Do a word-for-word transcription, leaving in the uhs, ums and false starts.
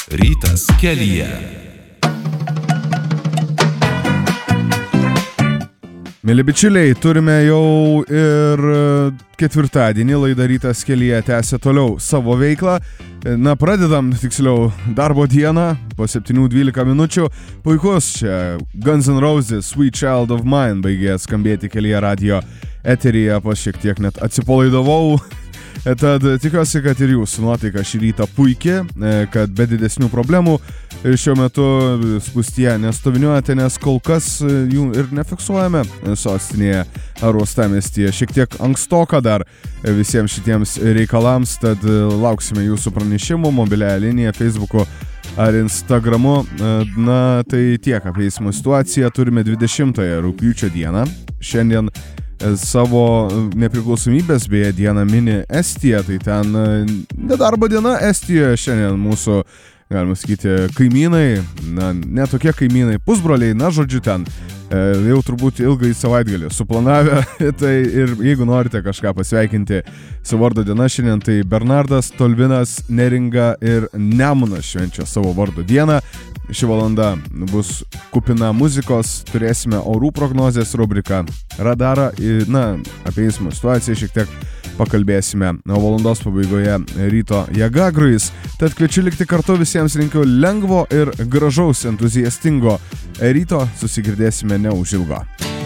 Rytas kelyje. Mėly bičiuliai, turime jau ir ketvirtadienį, laida Rytas kelyje tęsia toliau savo veiklą. Na, pradedam, tiksliau, darbo dieną po septynių dvylika minučių. Puikus čia Guns N' Roses Sweet Child of Mine baigė skambėti kelyje radio eteryje, pas šiek tiek net atsipalaidavau. Tad tikiuosi, kad ir jūsų nuotaika šį rytą puikiai, kad be didesnių problemų šiuo metu spūstyje nestoviniuojate, nes kol kas jų ir nefiksuojame sostinėje ar uostamiestyje. Šiek tiek ankstoka dar visiems šitiems reikalams, tad lauksime jūsų pranešimų mobiliąją liniją Facebook'u ar Instagramu. Na, tai tiek apie eismo situaciją. Turime dvidešimtąją rugpjūčio dieną. Šiandien savo nepriklausomybės beje dieną mini Estija, tai ten nedarbo diena Estijoje šiandien mūsų, galima sakyti, kaimynai, na, ne tokie kaimynai, pusbroliai, na, žodžiu, ten e, jau turbūt ilgai savaitgalį suplanavę, tai ir jeigu norite kažką pasveikinti su vardo diena šiandien, tai Bernardas, Tolvinas, Neringa ir Nemunas švenčia savo vardo dieną. Ši valanda bus kupina muzikos, turėsime orų prognozės rubriką, radarą, na, apie eismo situaciją šiek tiek pakalbėsime. O valandos pabaigoje ryto jėga grįs, tad kviečiu likti kartu, visiems linkiu lengvo ir gražaus entuziastingo ryto, susigirdėsime neužilgo.